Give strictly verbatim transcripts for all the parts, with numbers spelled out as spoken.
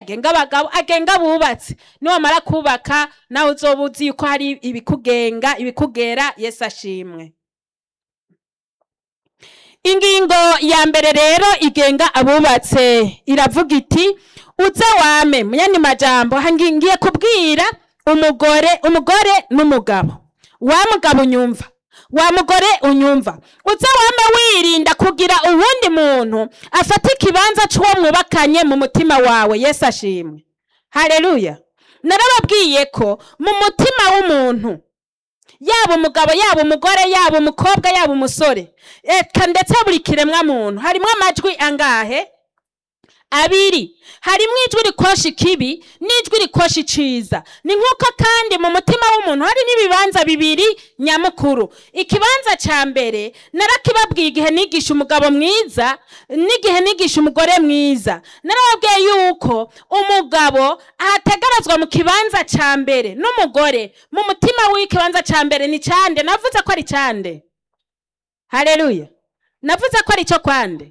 agenga abagabo agenga abubatsi. Niwamara kubaka nawe uzoba uzi yuko hari ibikugenga ibikugera. Yesu ashimwe. Ingingo ya mbere rero igenga abubatse iravuga iti uze wame. Muyandi majambo hangingiye kubwira umugore umugore n'umugabo. Wa mugabo unyumva, wa mugore unyumva, uze wame wirinda kugira uwundi muntu afata ikibanza c'uwo mwubakanye mu mutima wawe. Yesu ashimwe. Haleluya. Narababwiye ko mu mutima w'umuntu, yaba umugabo yaba umugore yaba umukobwa yaba umusore, eka ndetse buri kiremwa muntu, harimwo amajwi angahe? Abiri. Harimwo ijwi rikosha ikibi n'ijwi rikosha iciza. Ni nkuko kandi mu mutima w'umuntu hari n'ibibanza bibiri nyamukuru. Ikibanza ca mbere narakibabwiye igihe nigisha umugabo mwiza n'igihe nigisha umugore mwiza. Narababwiye yuko umugabo ahategerezwa mu kibanza ca mbere n'umugore mu mutima w'ikibanza ca mbere ni cande. Navuze ko ari cande. Haleluya. Navuze ko ari cyo kwande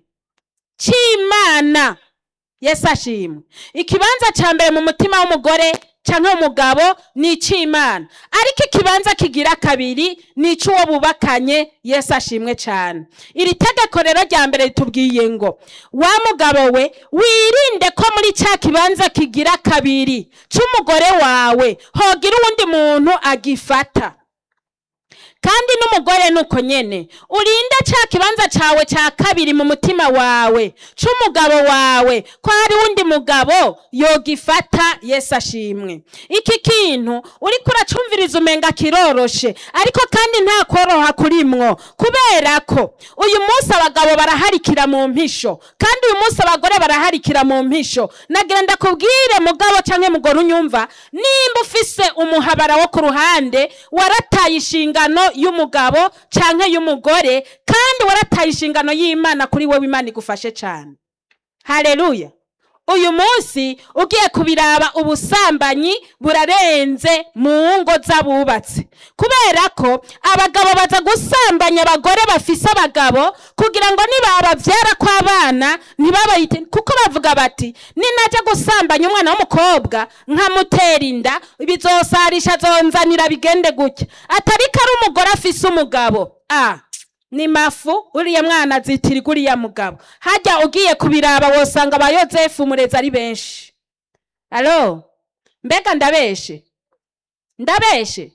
c'Imana. Yesu ashimwe. Ikibanza ca mbere mu mutima w'umugore canke umugabo ni c'Imana, ariko ikibanza kigira kabiri ni c'uwo bubakanye. Yesu ashimwe cyane. Iri tegeko rero rya mbere ritubwiye ngo wa mugabo we wirinde ko muri ca kibanza kigira kabiri c'umugore wawe hogira uwundi muntu agifata. Kandi n'umugore nuko nyene urinde ca kibanza cawe ca kabiri mu mutima wawe c'umugabo wawe ko hari undi mugabo yogifata. Yesu ashimwe. Iki kintu uri kuracumviriza umenga kiroroshe, ariko kandi nta koroha kurimwo, kubera ko uyu munsi abagabo baraharikira mu mpisho kandi uyu munsi abagore baraharikira mu mpisho. Nagira ndakubwire mugabo canke mugore unyumva, nimba ufise umuhabara wo ku ruhande warataye ishingano y'umugabo canke y'umugore kandi warataye ishingano y'Imana kuri wewe, Imana igufashe cyane. Haleluya. Uyu munsi ugiye kubiraba ubusambanyi burarenze mu ngo z'abubatsi, kubera ko abagabo baza gusambanya abagore bafise abagabo kugira ngo nibabavyara kw'abana ntibabayite, kuko bavuga bati ninaje gusambanya umwana w'umukobwa nkamutera inda bizosarisha zonzanira bigende gutya. Atariko ari umugore afise umugabo, ah ni mafu uriya mwana azitirirwa uriya mugabo. Hajya ugiye kubiraba wosanga ba Yozefu umurezi ari benshi. Alo, mbega ndabeshe? Ndabeshe?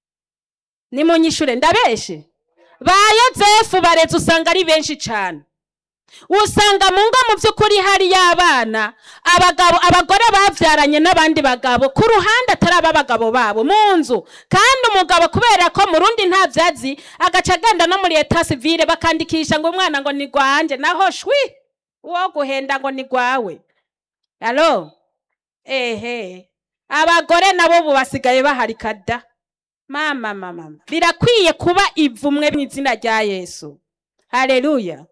Nimunyishure ndabeshe? Ba Yozefu barezi usanga ari benshi cyane. Usanga mu ngo mu by'ukuri hari y'abana abagabo abagore bavyaranye n'abandi bagabo ku ruhande atari abagabo babo mu nzu, kandi umugabo kubera ko mu rundi nta vyazi agaca agenda no muri etat civile bakandikisha ngo umwana ngo ni gwanje, naho shwi uwo guhenda ngo ni gwawe. Alo, ehe, abagore nabo bubasigaye baharika da. Mama mama birakwiye kuba ivumwe mu izina rya Yesu. Haleluya.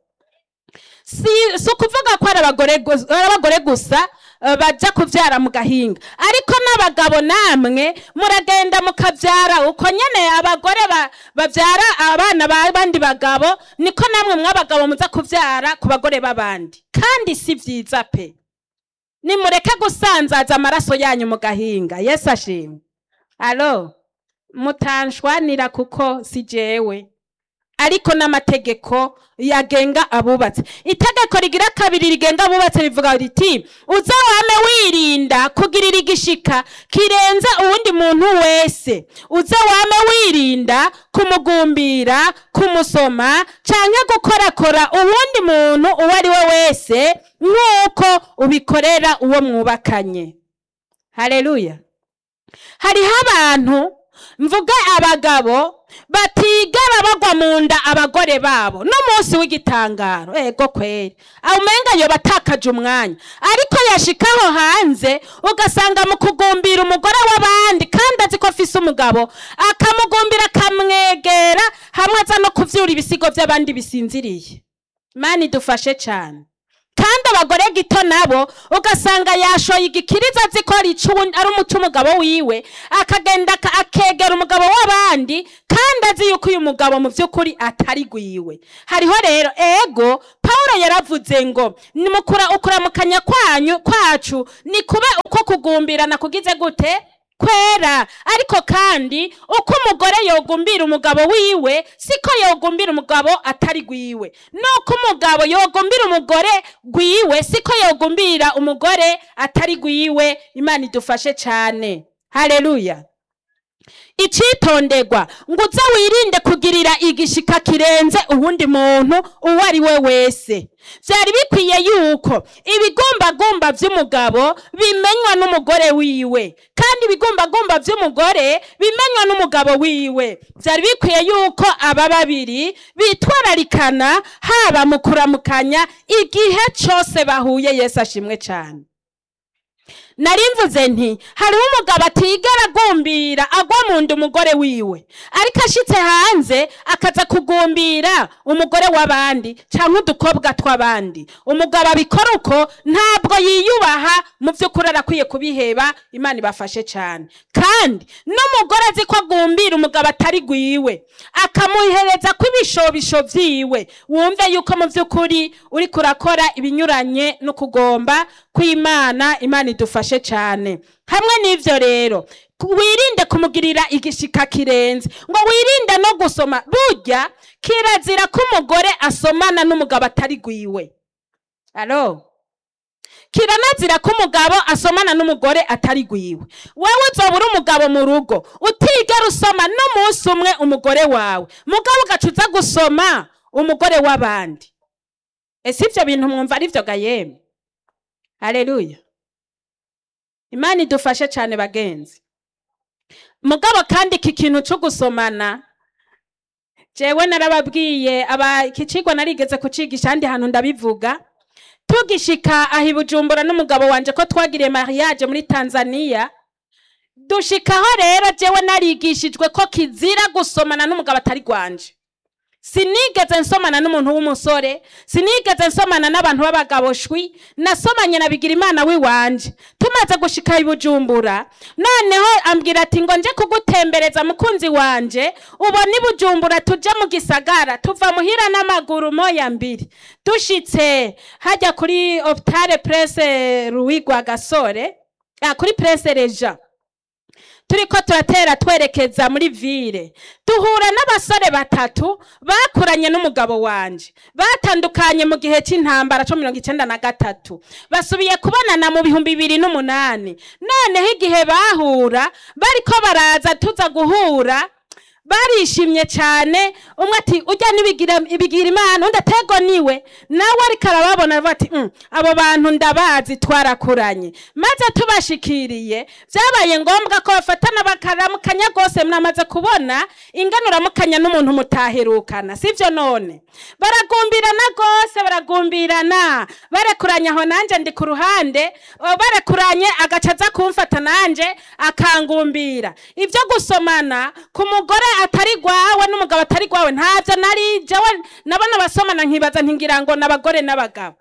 Si so kuvuga ko arabagore arabagore gusa uh, baja kuvyara mu gahinga, ariko n'abagabo namwe muragenda mukavyara uko nyene. Abagore ba, bavyara abana b'abandi bagabo, niko namwe mw'abagabo muza kuvyara ku bagore b'abandi, kandi si vyiza pe. Nimureke gusanzaza amaraso yanyu mu gahinga. Yesu ashimwe. Alo, mutanshwanira kuko si jewe, ariko n'amategeko yagenga abubatse. Itegeko rigira kabiri rigenga abubatse rivuga riti uza wame wirinda kugirira igishika kirenza uwundi muntu wese. Uza wame wirinda kumugumbira, kumusoma canke gukorakora uwundi muntu uwo ari we wese nk'uko ubikorera uwo mwubakanye. Haleluya. Hariho abantu mvuga abagabo batigara bagwa munda abagore babo no munsi w'igitangaro. Ego kweri aumenga yo batakaje umwanya, ariko yashikaho hanze ugasanga mu kugumbira umugore w'abandi kandi azi ko afise umugabo, akamugumbira kamwegera hamwe aza no kuvyura ibisigo by'abandi bisinziriye. Mani dufashe cyane. Kandi abagore gito nabo ugasanga yashoye igikiriza zikora icundi ari umuco umugabo wiwe, akagenda akegera umugabo w'abandi kandi azi yuko uyu mugabo mu by'ukuri atari gwiwe. Hariho rero ego Paulo yaravuze ngo nimukura ukuramukanya kwanyu kwacu ni kube ko kugumbirana kugize gute kwera. Ariko kandi uko umugore yogumbira umugabo wiwe siko yogumbira umugabo atari gwiwe, nuko umugabo yogumbira umugore gwiwe siko yogumbira umugore atari gwiwe. Imana idufashe cyane. Haleluya. Icitondegwa ngo uze wirinde kugirira igishika kirenze uwundi muntu uwo ari we wese. Vyari bikwiye yuko ibigumbagumba vy'umugabo bimenywa n'umugore wiwe, kandi ibigumbagumba vy'umugore bimenywa n'umugabo wiwe. Vyari bikwiye yuko aba babiri bitwararikana haba mu kuramukanya igihe cose bahuye. Yesu ashimwe cyane. Narimvuze nti hariho umugabo atigera agumbira agwa mu nda umugore wiwe, ariko ashitse hanze akaza kugumbira umugore w'abandi canke udukobwa tw'abandi. Umugabo abikora uko ntabwo yiyubaha, mu vy'ukuri arakwiye kubiheba. Imana ibafashe cyane. Kandi n'umugore azi ko agumbira umugabo atari gwiwe akamuhereza kw'ibishobisho vyiwe, wumve yuko mu vy'ukuri uri kurakora ibinyuranye no kugomba kw'Imana. Imana idufashe cyane. Hamwe n'ivyo rero wirinde kumugirira igishika kirenze, ngo wirinde no gusoma. Burya kirazira ko umugore asomana n'umugabo atari gwiwe. Alo, kiranazira ko umugabo asomana n'umugore atari gwiwe. Wewe uzobura umugabo mu rugo utigera usoma n'umunsi umwe umugore wawe, mugabo ugacuza gusoma umugore w'abandi. Ese ivyo bintu mwumva ari vyo ga yemwe? Haleluya. Imana idufashe cyane bagenzi. Mugabo kandi iki kintu cyo gusomana, jewe narababwiye aba ikicigwa narigeze kucigisha handi hantu ndabivuga. Tugishika ahi Bujumbura n'umugabo wanje ko twagiriye mariage muri Tanzania, dushikaho rero jewe narigishijwe ko kizira gusomana n'umugabo atari gwanje. Sinigeze nsomana n'umuntu w'umusore, sinigeze nsomana n'abantu b'abagabo shwi, nasomanye na Bigirimana wiwanje. Tumaze gushika i Bujumbura, noneho ambwira ati ngo nje kugutembereza mukunzi wanje, ubona i Bujumbura tuja mu gisagara, tuva muhira n'amaguru moya mbiri. Dushitse hajya kuri Hôpital Prince Louis Rwagasore, ah kuri Prince Regent, turiko turatera twerekeza muri ville, duhura n'abasore batatu bakuranye n'umugabo wanje, batandukanye mu gihe c'intambara cyo mirongo icenda na gatatu, basubiye kubonana mu bihumbi bibiri n'umunani. Noneho igihe bahura bariko baraza tuza guhura, barishimye cyane. Umwe ati ujya nibigira ibigira Imana, undi atego niwe, nawe ariko arababona bati mm, abo bantu ndabazi twarakuranye. Maze tubashikiriye byabaye ngombwa ko bafatana bakaramukanya gose. Mnamaze kubona inganura mukanya n'umuntu mutaherukana, sivyo? None baragumbirana gose, baragumbirana, barakuranya aho nanje ndi ku ruhande, barakuranye agacaza kumfata nanje akangumbira. Ivyo gusomana ku mugore atari gwawe n'umugabo atari gwawe ntavyo nari jewe nabona basomana nkibaza ntingira ngo n'abagore n'abagabo.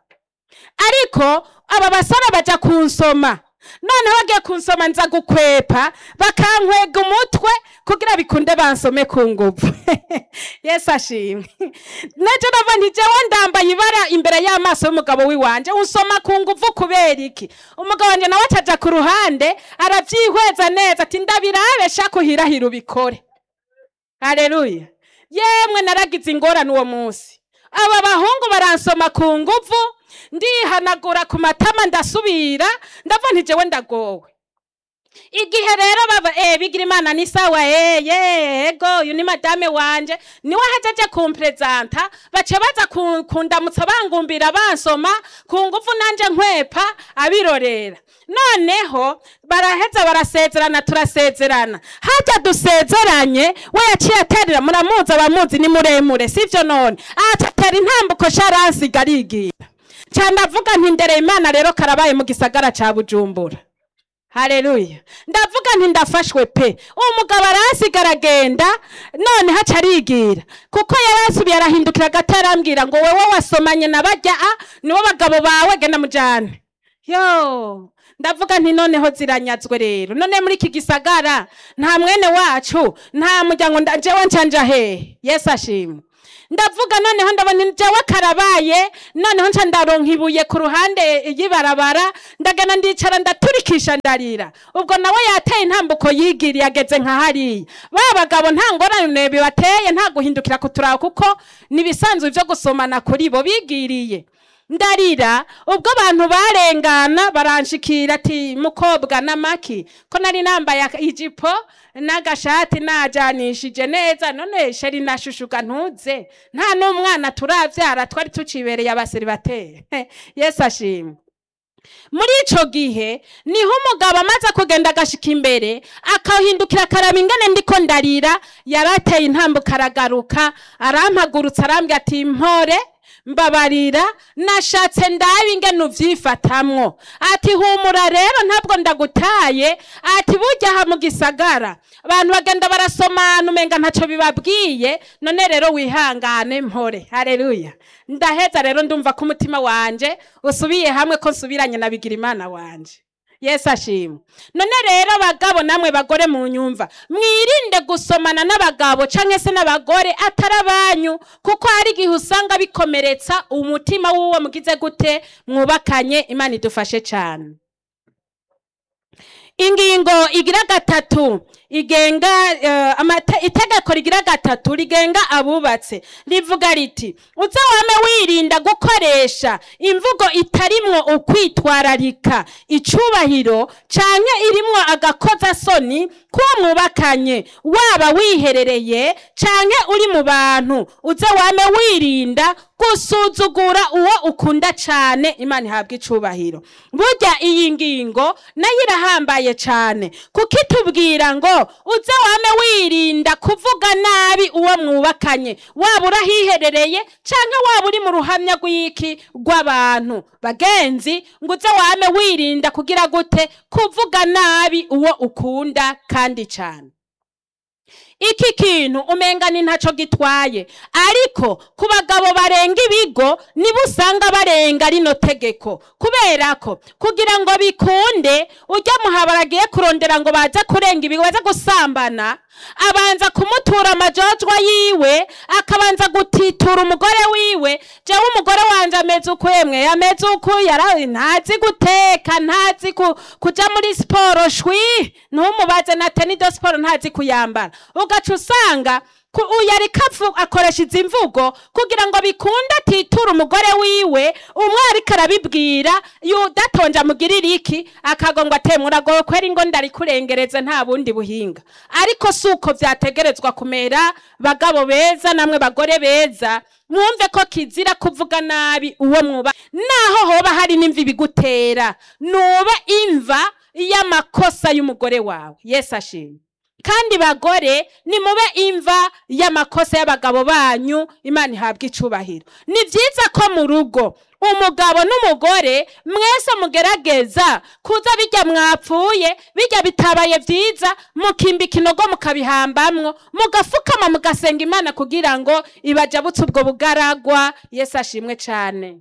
Ariko aba basara baja kunsoma, none bagiye kunsoma nza gukwepa bakankwega umutwe kugira bikunde bansome ku nguvu. Yesu ashimwe. Naje nava nti jewe ndambaye ibara imbere y'amaso y'umugabo wiwanje, unsoma ku nguvu kubera iki? Umugabo wanje nawe acaja ku ruhande aravyihweza neza ati ndabirabe shakuhirahira ubikore. Haleluya. Yemwe naragize ingorane uwo munsi, aba bahungu baransoma ku nguvu, ndihanagura ku matama ndasubira, ndava nti jewe ndagowe. Igihe rero baba eh Bigirimana ni sawa eh yego uyu ni madame wanje niwe hajeje kumpresenta, bace baza kundamutsa bangumbira bansoma ku nguvu nanje nkwepa abirorera. Noneho baraheza barasezerana, turasezerana. Hajya dusezeranye we yaciye aterera, muramuza bamuzi ni muremure sivyo? None atatera intambuko sharansi garigira cyane avuga nti ndere Imana rero karabaye mu gisagara ca Bujumbura. Haleluya. Ndavuga nti ndafashwe pe. Umugabo arasigara agenda, none haca arigira kuko yarasubiye arahindukira gatarambwira ngo wewe wasomanye nabajya a nibo bagabo bawe genda mujane. Yo, ndavuga nti noneho ziranyazwe rero. None muri iki gisagara nta mwene wacu, nta muryango, jewe ncanja he. Yesu ashimwe. ndavuga noneho ndabona jewe karabaye, noneho nca ndaronka ibuye ku ruhande y'ibarabara, ndagana ndicara ndaturikisha ndarira. Ubwo nawe yateye intambuko yigiriye ageze nka hariya. Ba bagabo nta ngorane bibateye, nta guhindukira kuturaba kuko nibisanzwe byo gusomana kuri bo bigiriye. Ndarira ubwo abantu barengana baranshikira ati mukobwa namaki ko nari nambaye ijipo n'agashati najanishije neza, none sheri nashushuka ntuze nta n'umwana turavyara twari tucibereye abaseribateri. Yesu ashimwe. Muri ico gihe niho umugabo amaze kugenda agashika imbere akahindukira akaraba ingene ndiko ndarira, yarateye intambuko aragaruka arampagurutsa arambwira ati mpore mbabarira nashatse ndabe ingene uvyifatamwo, ati humura rero ntabwo ndagutaye, ati burya ha mu gisagara abantu bagenda barasomana umenga ntaco bibabwiye, none rero wihangane mpore. Haleluya. Ndaheza rero ndumva ko umutima wanje usubiye hamwe ko nsubiranye na Bigirimana wanje. Yesu ashimwe. None rero bagabo namwe bagore mu nyumva mwirinde gusomana n'abagabo canke se n'abagore atarabanyu, kuko hari gihe usanga bikomeretsa umutima w'uwo mugize gute mwubakanye. Imana idufashe cyane. Ingingo igira gatatu igenga uh, amate itegeko rigira gatatu rigenga abubatse rivuga riti uza wame wirinda gukoresha imvugo itarimwo ukwitwararika icubahiro canke irimwo agakoza soni kuwa mwubakanye, waba wiherereye canke uri mu bantu. Uza wame wirinda gusuzugura uwo ukunda cane. Imana ihabwa icubahiro. Burya iyi ngingo nayo irahambaye cane kuko itubwira ngo uza wame wirinda kuvuga nabi uwo mwubakanye, waba urahiherereye canke waba uri mu ruhamya rw'iki rw'abantu. Bagenzi, ngo uza wame wirinda kugira gute kuvuga nabi uwo ukunda kandi cane. Iki kintu umenga ni ntaco gitwaye, ariko ku bagabo barenga ibigo nibo usanga barenga rino tegeko, kubera ko kugira ngo bikunde ujya muhabaragiye kurondera ngo baza kurenga ibigo baza gusambana, abanza kumutura amajojwa yiwe, akabanza gutitura umugore wiwe. Jewe umugore wanje ameze uko, yemwe ameze uko, yarawe ntazi guteka, ntazi ku, kuja muri sport shwi, ntumubaze na tenido sport ntazi kuyambara. Ugaca usanga uyari kafu akoresha izimvugo kugira ngo bikunde atitura umugore wiwe. Umwari karabibwira yudatonja mugirira iki akagongwa temura go kweri ngo ndari kurengereza nta bundi buhinga. Ariko suko vyategerezwa kumera. Bagabo beza namwe bagore beza, mwumve ko kizira kuvuga nabi uwo mwuba, naho hoba hari n'imvi bigutera, nuba imva y'amakosa y'umugore wawe. Yesu ashimwe. Kandi bagore ni mube imva y'amakosa y'abagabo banyu. Imana ihabwa icubahiro. Ni vyiza ko mu rugo umugabo n'umugore mwese mugerageza kuza bijya mwapfuye, bijya bitabaye vyiza mukimba ikinogo mukabihambamwo, mugafukama mugasenga Imana kugira ngo ibajabutse ubwo bugaragwa. Yesu ashimwe cane.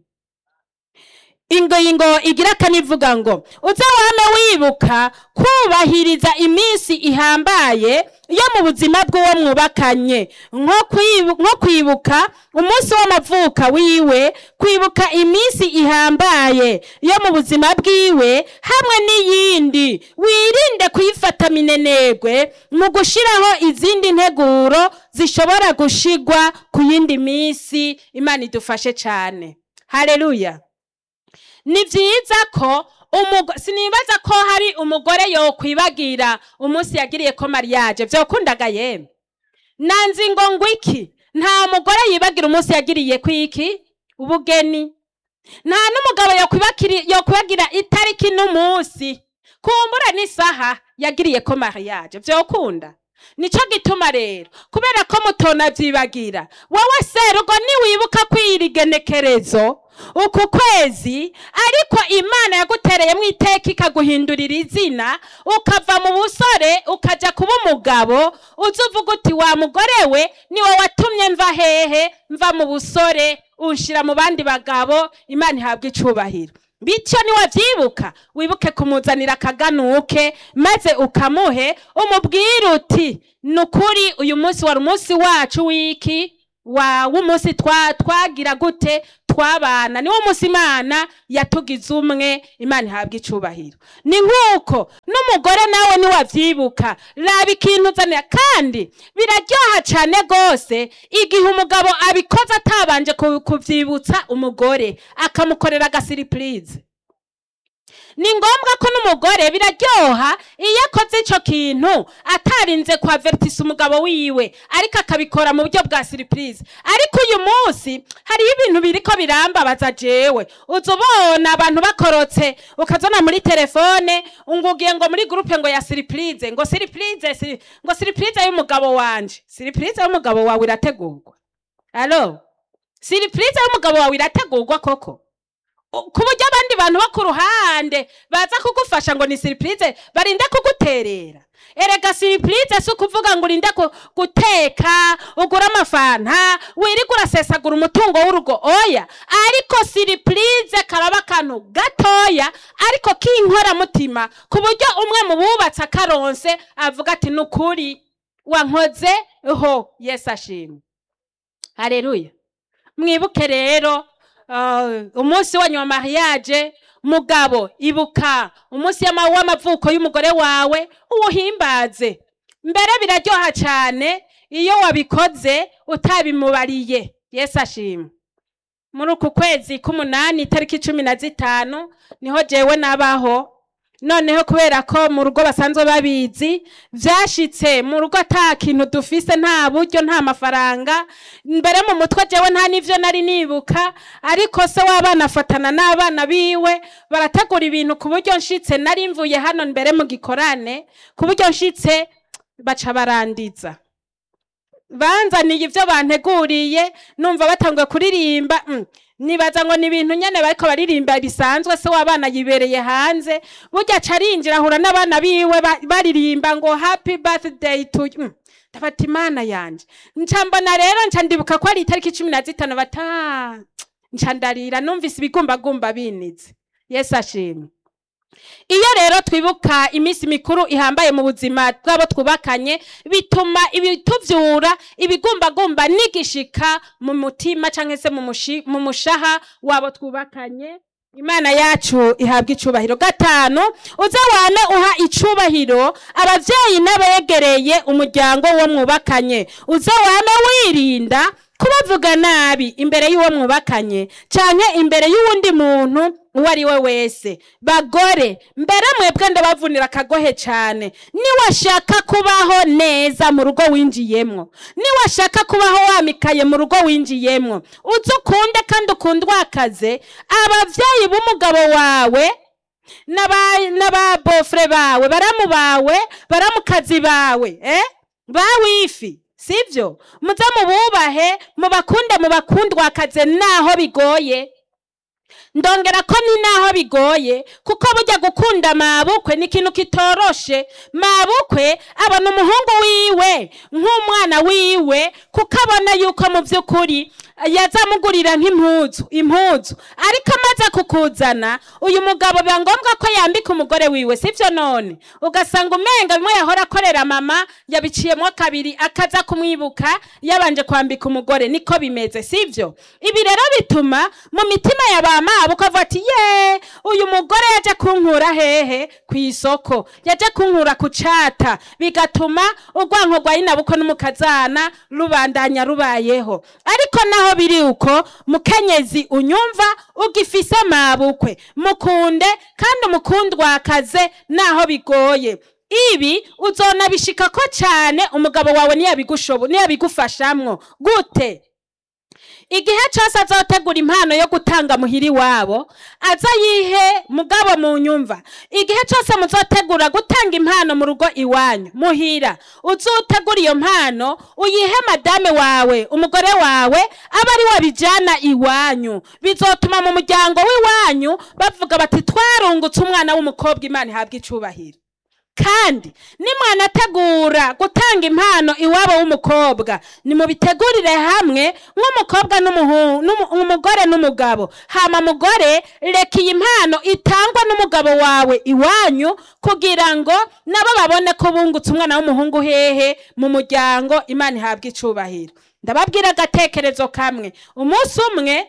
Ingo igira kanivuga ngo uza wame wibuka kubahiriza iminsi ihambaye yo mu buzima bw'uwo mwubakanye, nko kwibuka umunsi w'amavuka wiwe, kwibuka iminsi ihambaye yo mu buzima bwiwe hamwe n'iyindi. Wirinde kuyifata minenegwe mu gushiraho izindi nteguro zishobora gushigwa ku yindi minsi. Imana idufashe cane. Haleluya. Ni vyiza ko umugo sinibaza ko hari umugore yo kwibagira umunsi yagiriye ko mariage vyokundaga yemwe. Nanzi ngo ngwiki nta mugore yibagira umunsi yagiriye kwiki ubugeni, nta n'umugabo yo kwibakiri yo kwibagira itariki n'umunsi, kumbura n'isaha yagiriye ko mariage vyokunda. Nico gituma rero kubera ko mutona vyibagira, wowe serugo ni wibuka kwirigenekerezo uku kwezi, ariko Imana yagutereye mu iteka ikaguhindurira izina ukava mu busore ukaja kuba umugabo. Uzuvuga uti wa mugore we ni wowe watumye mva hehe, mva mu busore unshira mu bandi bagabo. Imana ihabwa icubahiro. Bityo ni wavyibuka wibuke kumuzanira akaganuke maze ukamuhe umubwira uti nukuri uyu munsi wari umunsi wacu wiki wa w'umunsi twa twagira gute twabana niwo munsi Imana yatugize umwe. Imana ihabwa icubahiro. Ni nkuko n'umugore nawe ni wavyibuka raba ikintu zanira kandi biraryoha cane gose igihe umugabo abikoze atabanje kuvyibutsa umugore akamukorera agasiripurize. Ni ngombwa ko n'umugore biraryoha iyo akoze ico kintu atarinze kwa vertisa umugabo wiwe ariko akabikora mu buryo bwa surprise. Ariko uyu munsi hari ibintu biriko birambabaza jewe uzubona abantu bakorotse ukazona muri telefone ungugiye ngo muri groupe ngo ya surprise ngo surprise si, ngo surprise y'umugabo wanje. Surprise y'umugabo wawe irategurwa? Allo, surprise y'umugabo wawe irategurwa koko? Ku buryo abandi bantu bo ku ruhande baza kugufasha ngo ni surprise barinde kuguterera. Erega surprise si ukuvuga ngo urinde guteka ugura amafanta wirigura urasesagura umutungo w'urugo, oya. Ariko surprise karaba kantu gatoya ariko kinkora mutima ku buryo umwe mu bubatse akaronse avuga ati nukuri wankoze ho. Yesu ashimwe, haleluya. Mwibuke rero Uh, umunsi wa nyuma mariage mugabo ibuka umunsi w'amavuko y'umugore wawe uwuhimbaze. Mbere biraryoha cyane iyo wabikoze utabimubariye. Yesu ashimwe. Muri uku kwezi k'umunani tariki cumi na zitanu niho jewe nabaho. Noneho kubera ko mu rugo basanzwe babizi vyashitse mu rugo ata kintu dufise, nta buryo nta mafaranga. Mbere mu mutwe jewe nta nivyo nari nibuka, ariko se w'abana afatana n'abana biwe barategura ibintu ku buryo nshitse nari mvuye hano mbere mu gikorane ku buryo nshitse baca barandiza banzaniye ivyo banteguriye numva batanguye kuririmba. mm. Nibaza ngo ni ibintu nyene bariko baririmba bisanzwe. Se w'abana yibereye hanze burya carinjira ahura n'abana biwe baririmba ngo happy birthday to you. Ndafata Imana yanje ncambona rero nca ndibuka ko ari itariki cumi na zitanu bata nca ndarira numvise ibigumbagumba binize. Yesu ashimwe. Iyo rero twibuka iminsi mikuru ihambaye mu buzima bw'abo twubakanye bituma ibituvyura ibigumbagumba nigishika mu mutima canke se mu mushaha wabo twubakanye. Imana yacu ihabwa icubahiro. Gatanu, uza wane uha icubahiro abavyeyi n'abegereye umuryango wo mwubakanye. Uza wane wirinda kubavuga nabi imbere y'uwo mwubakanye canke imbere y'uwundi muntu uwo ari we wese. Bagore mbere mwebwe ndabavunira akagohe cane, niwashaka kubaho neza mu rugo winjiyemwo, niwashaka kubaho wamikaye mu rugo winjiyemwo, uzi ukunde kandi ukundwakaze abavyeyi b'umugabo wawe n'aba bofre bawe, baramu bawe, baramukazi bawe, eh bawifi. Sivyo? Muza mububahe, mubakunde, mubakundwakaze naho bigoye. Ndongera ko ni naho bigoye kuko burya gukunda mabukwe ni ikintu kitoroshe. Mabukwe abona umuhungu wiwe nk'umwana wiwe kuko abona yuko mu vy'ukuri yazamugurira nk'impuzu impuzu, ariko amaze kukuzana uyu mugabo biba ngombwa ko yambika umugore wiwe. Sivyo? None ugasanga umenga bimwe yahora akorera mama yabiciyemo kabiri akaza kumwibuka yabanje kwambika umugore. Niko bimeze, sivyo? Ibi rero bituma mu mitima y'abama ukavuga ati ye uyu mugore yaje kunkura hehe kwisoko, yaje kunkura kucata, bigatuma urwanko rwa inabuko n'umukazana rubandanya rubayeho. Ariko naho biri uko mukenyezi unyumva ugifise mabukwe mukunde kandi umukundwakaze naho bigoye. Ibi uzona bishika ko cyane umugabo wawe niyabigushobo niyabigufashamwo. Gute? Igihe cyose azotegura impano yo gutanga muhiri wabo aza yihe mugabo mu nyumva. Igihe cyose muzotegura gutanga impano mu rugo iwanyu muhira, uzotegura iyo mpano uyihe madame wawe umugore wawe aba ari wabijana iwanyu. Bizotuma mu muryango w'iwanyu bavuga bati twarungutse umwana w'umukobwa. Imana ihabwa icubahiro. Kandi nimwanategura gutanga impano iwabo w'umukobwa nimubitegurire hamwe nk'umukobwa n'umugore n'umugabo. Hama mugore reka iyi impano itangwa n'umugabo wawe iwanyu kugira ngo nabo babone ko bungutse umwana w'umuhungu hehe mu muryango. Imana ihabwa icubahiro. ndababwira agatekerezo kamwe. Umunsi umwe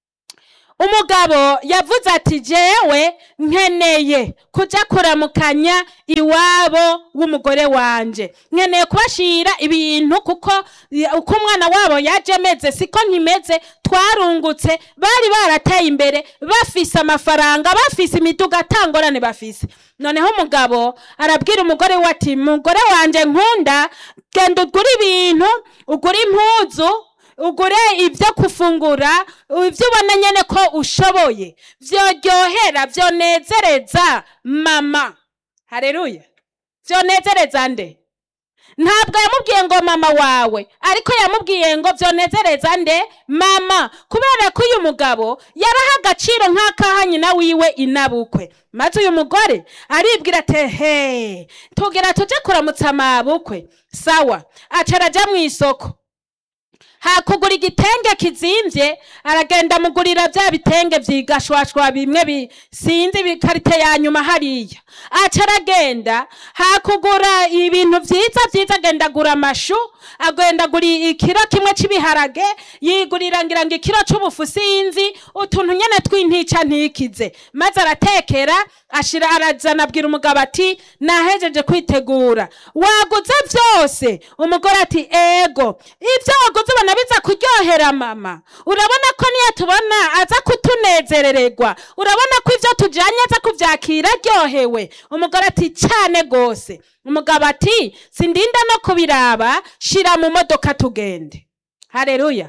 umugabo yavuze ati jewe nkeneye kuja kuramukanya iwabo w'umugore wanje, nkeneye kubashira ibintu kuko uko umwana wabo yaje ameze siko nkimeze, twarungutse, bari barateye imbere, bafise amafaranga, bafise imiduga, atangorane bafise. Noneho umugabo arabwira umugore we ati mugore wanje nkunda, genda ugura ibintu, ugura impuzu, ugure ibyo kufungura, ibyo ubona nyene ko ushoboye, vyoryohera, vyonezereza mama. Haleluya. Vyonezereza nde? Ntabwo yamubwiye ngo mama wawe, ariko yamubwiye ngo vyonezereza nde? Mama. Kubera ko uyu mugabo yaraha agaciro nk'akaha nyina wiwe inabukwe. Maze uyu mugore aribwira ati he, tugera tuje kuramutsa mabukwe. Sawa. Acaraja mu isoko, hakugura igitenge kizimvye, aragenda mugurira vya bitenge vyigashwashwa bimwe bisinzi bikarite ya nyuma hariya. Acaragenda hakugura ibintu vyiza vyiza, agenda gura amashu, agenda guri ikiro kimwe c'ibiharage, yigurira ngira ngo ikiro c'ubufu sinzi, utuntu nyene tw'intica ntikize. Maze aratekera, ashira arazana, abwira umugabo ati nahejeje kwitegura. Waguze vyose? Umugore ati ego. Ivyo waguze ubona biza kuryohera mama? Urabona ko niyo tubona aza kutunezerererwa? Urabona ko ivyo tujanye aza kuvyakira ryohewe? Umugore ati cyane gose. Umugabo ati sindinda no kubiraba, shira mu modoka tugende. Haleluya.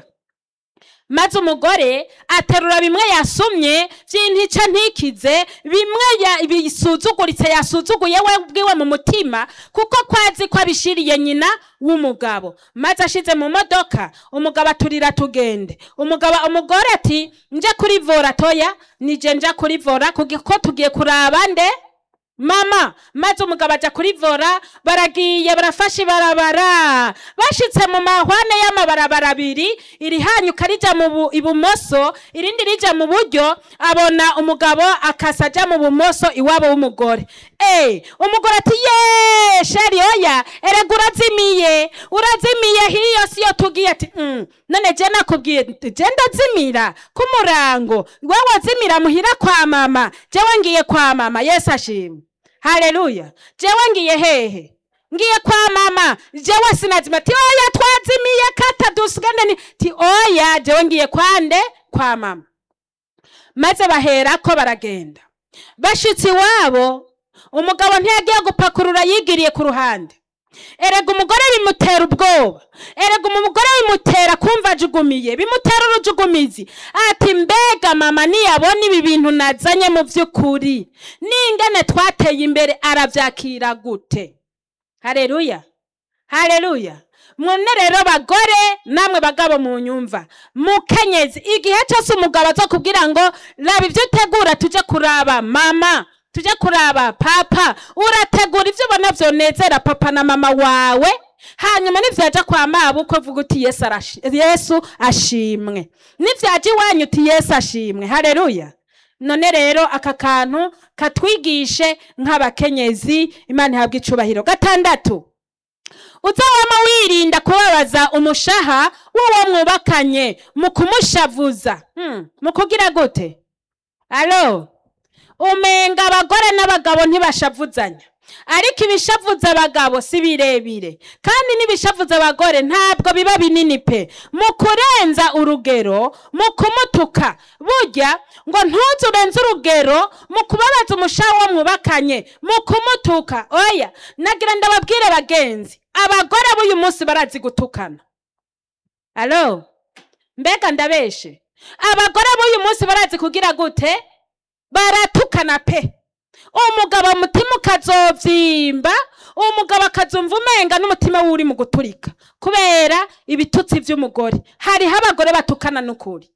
Maze umugore aterura bimwe yasumye vy'intica ntikize, bimwe bisuzuguritse yasuzuguye we bwiwe mu mutima, kuko kwazi ko abishiriye nyina w'umugabo. Maze ashize mu modoka, umugabo aturira tugende. Umugabo umugore ati nje kurivora. Toya, nije nja kurivora kuko tugiye kuraba nde? Mama. Maze umugabo aja kurivora, baragiye barafashe barabara, bashitse mu mahwane y'amabarabara abiri, iri hanyuka rija mu ibumoso, irindi rija mu buryo. Abona umugabo akasaja mu bumoso iwabo w'umugore. Eh, umugore ati ye sheri oya, erega urazimiye, urazimiye hiyo siyo tugiye. Ati mm, none je nakubwiye je ndazimira kumurango, wewe wazimira muhira kwa mama, jewe ngiye kwa mama. Yesu ashimwe. Haleluya. Jewe ngiye hehe? Ngiye kwa mama. Jewe sinazima. Ti oya twazimiye kata dusigane ni. Ti oya jewe ngiye kwande? Kwa mama. Maze bahera ko baragenda. Bashitsi wabo, umugabo ntiyagiye gupakurura, yigiriye ku ruhande. Erega umugore bimutera ubwoba, erega umugore bimutera kumva ajugumiye, bimutera urujugumizi. Ati mbega mama niyabona ibi bintu nazanye mu vy'ukuri, ningene twateye imbere, aravyakira gute? Haleluya. Haleluya. Mwone rero bagore namwe bagabo mu nyumva, mukenyezi, igihe cyose umugabo aza kubwira ngo raba ivyo utegura tuje kuraba mama, tuje kuraba papa, urategura ivyo ubona vyonezera papa na mama wawe, hanyuma nivyaja kwa mabukwe vuga uti Yesu arashi, Yesu ashimwe. Nivyaje iwanyu uti Yesu ashimwe. Haleluya. None rero aka kantu katwigishe nk'abakenyezi, Imana ihabwe icubahiro. Gatandatu, uzawama wirinda kubabaza umushaha w'uwo mwubakanye mu kumushavuza. Hmm, mukugira gute? Alo, umenga abagore n'abagabo ntibashavuzanya, ariko ibishavuza abagabo si birebire, kandi n'ibishavuza abagore ntabwo biba binini pe. Mu kurenza urugero, mu kumutuka, burya ngo ntuzurenze urugero mu kubabaza umushaha wo mwubakanye, mu kumutuka. Oya, nagira ndababwire bagenzi, abagore b'uyu munsi barazi gutukana. Alo, mbega ndabeshe? Abagore b'uyu munsi barazi kugira gute? Baratukana pe. Umugabo mutima ukazovyimba, umugabo akazumva umenga n'umutima wuri mu guturika kubera ibitutsi vy'umugore. Hariho abagore batukana n'ukuri,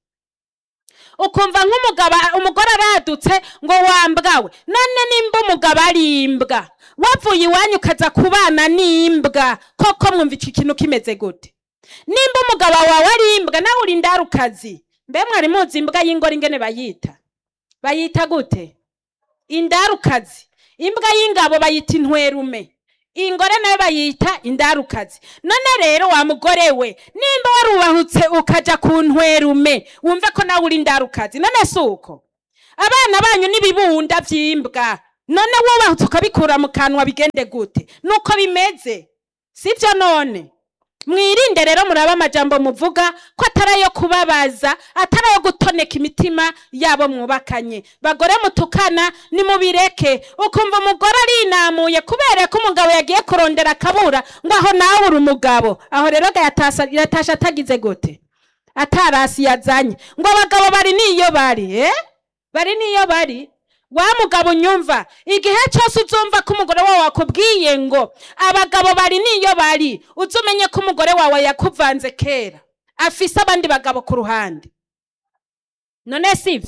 ukumva nk'umugabo umugore aradutse ngo wambwawe. None nimba umugabo ari imbwa, wavuye iwanyu ukaza kubana n'imbwa, koko mwumva iki kintu kimeze gute? Nimba umugabo wawe ari imbwa, nawe uri ndarukazi, mbe mwari muzi imbwa y'ingore ingene bayita? Bayita gute? Indarukazi. Imbwa y'ingabo bayita intwerume. iyi ngore nayo bayita indarukazi. None rero wa mugore we, nimba warubahutse ukaja ku ntwerume, wumve ko nawe uri indarukazi. None suko abana banyu n'ibibunda vyimbwa, none wubahutse ukabikura mu kanwa bigende gute? Nuko bimeze, sivyo? None mwirinde rero muraba amajambo muvuga ko atarayo kubabaza, atarayo gutoneka imitima yabo mwubakanye. Bagore mutukana ni mubireke. Ukumva umugore arinamuye kubera ko umugabo yagiye kurondera akabura, ngo aho nawe uri umugabo. Aho rero yatasha atagize gute? Atarasi yazanye. Ngo abagabo bari niyo bari, eh? Bari niyo bari. Wa mugabo nyumva, igihe cyose uzumva ko umugore wawe akubwiye ngo abagabo bari niyo bari, uzumenye ko umugore wawe yakuvanze kera, afise abandi bagabo ku ruhande. None sivyo?